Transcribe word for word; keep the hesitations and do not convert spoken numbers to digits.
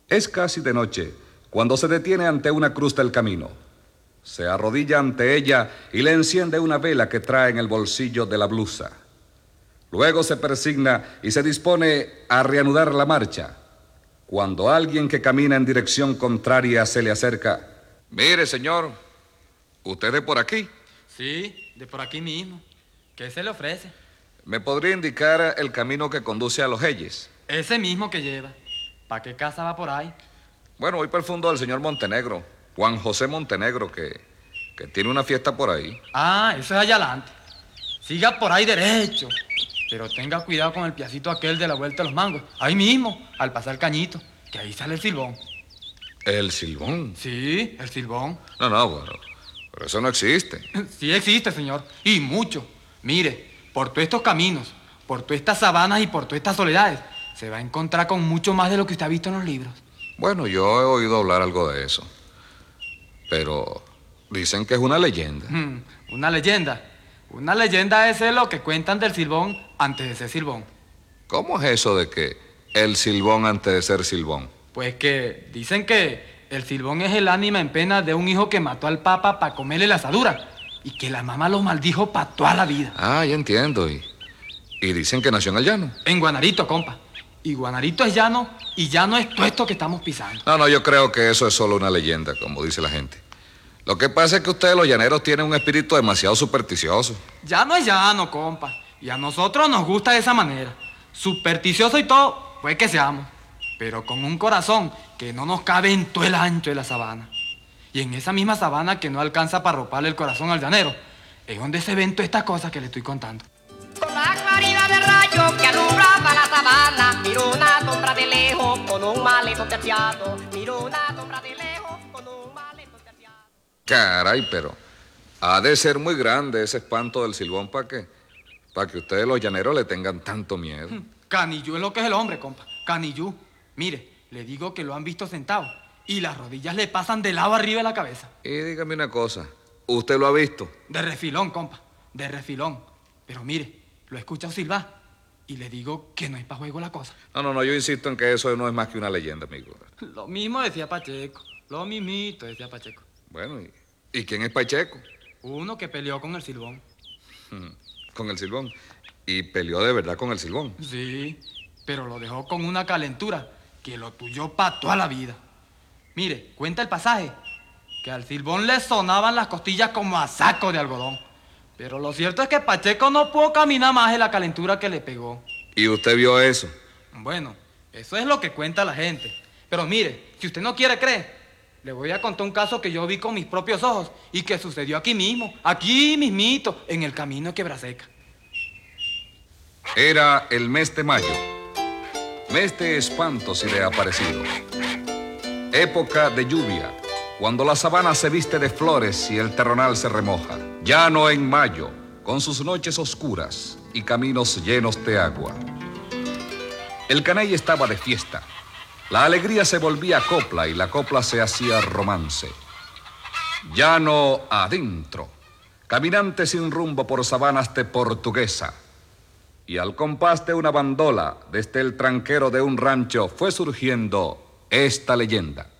Es casi de noche cuando se detiene ante una cruz del camino. Se arrodilla ante ella y le enciende una vela que trae en el bolsillo de la blusa. Luego se persigna y se dispone a reanudar la marcha, cuando alguien que camina en dirección contraria se le acerca. Mire, señor, ¿usted de por aquí? Sí, de por aquí mismo. ¿Qué se le ofrece? ¿Me podría indicar el camino que conduce a Los Heyes? Ese mismo que lleva. ¿Para qué casa va por ahí? Bueno, voy para el fondo del señor Montenegro, Juan José Montenegro, que, que tiene una fiesta por ahí. Ah, eso es allá adelante. Siga por ahí derecho. Pero tenga cuidado con el piacito aquel de la Vuelta de los Mangos. Ahí mismo, al pasar Cañito, que ahí sale el Silbón. ¿El Silbón? Sí, el Silbón. No, no, bueno, pero eso no existe. Sí existe, señor, y mucho. Mire, por todos estos caminos, por todas estas sabanas y por todas estas soledades, se va a encontrar con mucho más de lo que usted ha visto en los libros. Bueno, yo he oído hablar algo de eso, pero dicen que es una leyenda. Hmm, una leyenda. Una leyenda es lo que cuentan del Silbón antes de ser Silbón. ¿Cómo es eso de que el Silbón antes de ser Silbón? Pues que dicen que el Silbón es el ánima en pena de un hijo que mató al papa para comerle la asadura y que la mamá lo maldijo para toda la vida. Ah, ya entiendo. Y, y dicen que nació en el llano. En Guanarito, compa. Y Guanarito es llano y llano es todo esto que estamos pisando. No, no, yo creo que eso es solo una leyenda, como dice la gente. Lo que pasa es que ustedes los llaneros tienen un espíritu demasiado supersticioso. Llano es llano, compa. Y a nosotros nos gusta de esa manera. Supersticioso y todo, pues que seamos. Pero con un corazón que no nos cabe en todo el ancho de la sabana. Y en esa misma sabana que no alcanza para roparle el corazón al llanero, es donde se ven todas estas cosas que le estoy contando. Con la claridad del rayo que alumbraba la sabana, miro una sombra de lejos con un maleto terciado. Miro una sombra de lejos con un maleto terciado. Caray, pero ha de ser muy grande ese espanto del Silbón para que, para que ustedes los llaneros le tengan tanto miedo. Canillú es lo que es el hombre, compa. Canillú. Mire, le digo que lo han visto sentado y las rodillas le pasan de lado arriba de la cabeza. Y dígame una cosa, ¿usted lo ha visto? De refilón, compa. De refilón. Pero mire, lo he escuchado silbar y le digo que no es para juego la cosa. No, no, no, yo insisto en que eso no es más que una leyenda, amigo. Lo mismo decía Pacheco. Lo mismito decía Pacheco. Bueno, ¿y, ¿y quién es Pacheco? Uno que peleó con el Silbón. Con el Silbón. ¿Y peleó de verdad con el Silbón? Sí, pero lo dejó con una calentura que lo tuyó para toda la vida. Mire, cuenta el pasaje, que al Silbón le sonaban las costillas como a saco de algodón. Pero lo cierto es que Pacheco no pudo caminar más de la calentura que le pegó. ¿Y usted vio eso? Bueno, eso es lo que cuenta la gente. Pero mire, si usted no quiere creer, le voy a contar un caso que yo vi con mis propios ojos y que sucedió aquí mismo, aquí mismito, en el camino de Quebraseca. Era el mes de mayo, mes de espantos y de aparecidos. Época de lluvia, cuando la sabana se viste de flores y el terronal se remoja. Llano en mayo, con sus noches oscuras y caminos llenos de agua. El caney estaba de fiesta. La alegría se volvía copla y la copla se hacía romance. Llano adentro, caminante sin rumbo por sabanas de Portuguesa. Y al compás de una bandola, desde el tranquero de un rancho, fue surgiendo esta leyenda.